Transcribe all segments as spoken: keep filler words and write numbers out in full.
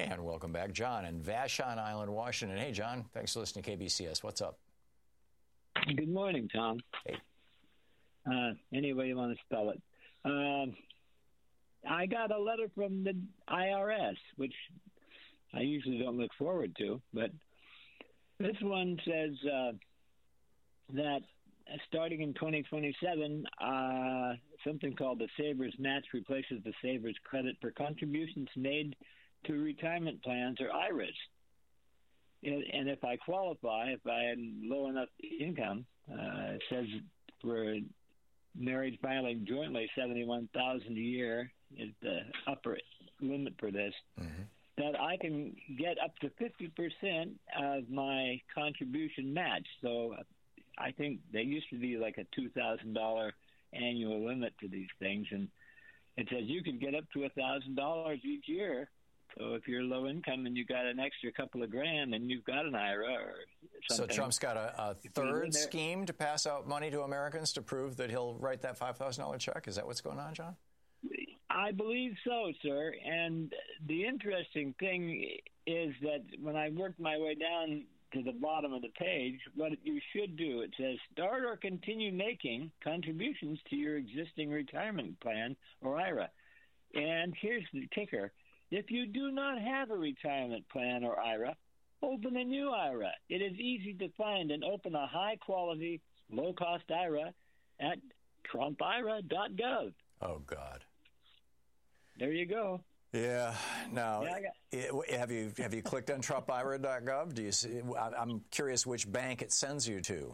And welcome back, John in Vashon Island, Washington. Hey, John, thanks for listening to K B C S. What's up? Good morning, Tom. Hey. Uh, any way you want to spell it. Um, I got a letter from the I R S, which I usually don't look forward to, but this one says uh, that starting in twenty twenty-seven, uh, something called the Savers Match replaces the Savers credit for contributions made to retirement plans or I R As. And, and if I qualify, if I had low enough income, uh, it says for married filing jointly, seventy-one thousand dollars a year is the upper limit for this, mm-hmm. that I can get up to fifty percent of my contribution match. So I think they used to be like a two thousand dollars annual limit to these things, and it says you can get up to one thousand dollars each year. So if you're low income and you got an extra couple of grand, and you've got an I R A or something. So Trump's got a, a third scheme to pass out money to Americans to prove that he'll write that five thousand dollars check? Is that what's going on, John? I believe so, sir. And the interesting thing is that when I worked my way down to the bottom of the page, what you should do, it says start or continue making contributions to your existing retirement plan or I R A. And here's the kicker. If you do not have a retirement plan or I R A, open a new I R A. It is easy to find and open a high-quality, low-cost I R A at trump I R A dot gov. Oh, God. There you go. Yeah. Now, yeah, got- have you have you clicked on trump I R A dot gov? Do you see? I'm curious which bank it sends you to.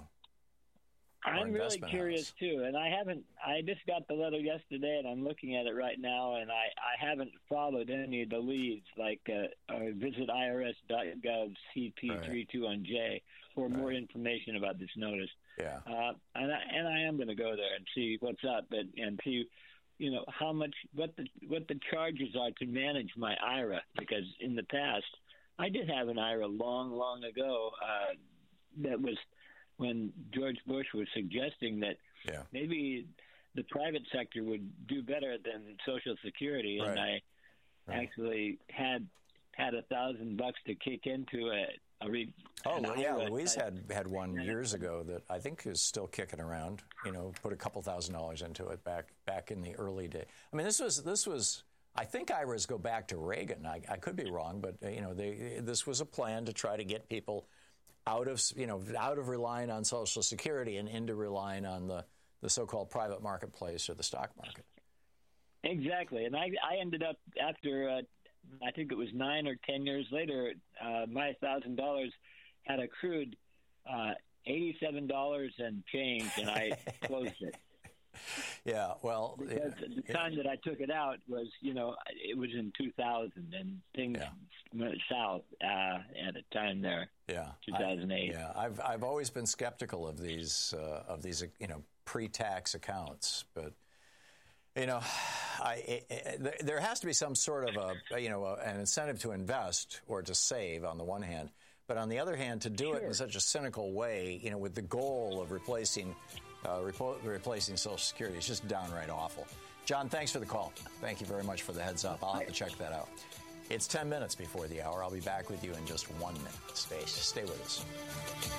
I'm really curious house. too, and I haven't. I just got the letter yesterday, and I'm looking at it right now, and I, I haven't followed any of the leads. Like uh, uh, visit I R S dot gov C P thirty-two on J for right. more information about this notice. Yeah, uh, and I, and I am going to go there and see what's up, and, and see, you know, how much what the what the charges are to manage my I R A, because in the past I did have an I R A long, long ago uh, that was. When George Bush was suggesting that yeah. maybe the private sector would do better than Social Security, right. and I right. actually had had a thousand bucks to kick into a, a re- oh well, yeah, I R A. Louise had had one years ago that I think is still kicking around. You know, put a couple thousand dollars into it back back in the early day. I mean, this was this was. I think I R As go back to Reagan. I, I could be wrong, but uh, you know, they, this was a plan to try to get people out of, you know, out of relying on Social Security and into relying on the, the so-called private marketplace or the stock market. Exactly. And I, I ended up after, uh, I think it was nine or ten years later, uh, my one thousand dollars had accrued uh, eighty-seven dollars and change, and I closed it. Yeah, well, because yeah, the time yeah. that I took it out was, you know, it was in two thousand, and things yeah. went south uh, at a time there. Yeah, two thousand eight. I, yeah, I've I've always been skeptical of these uh, of these you know pre-tax accounts, but you know, I it, it, there has to be some sort of a you know a, an incentive to invest or to save on the one hand, but on the other hand, to do sure. it in such a cynical way, you know, with the goal of replacing. Uh, repl- replacing Social Security. It's just downright awful. John, thanks for the call. Thank you very much for the heads up. I'll have to check that out. It's ten minutes before the hour. I'll be back with you in just one minute. Stay, stay with us.